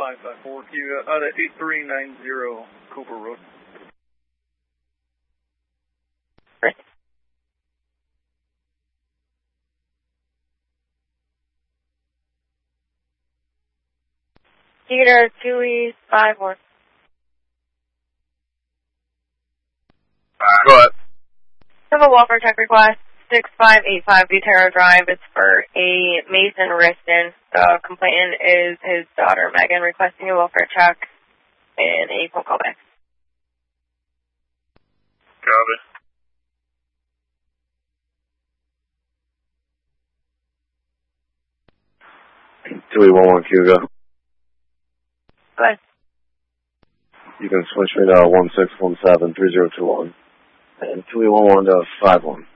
554 Q, that's 8390 Cooper Road. Theater 2E51. Go ahead. I have a welfare check request, 6585 Butero Drive. It's for a Mason Riston. The complainant is his daughter, Megan, requesting a welfare check and a phone call back. Copy. Two 11 Q, go. Go ahead. You can switch me to 1617-3021 and 211 to 51.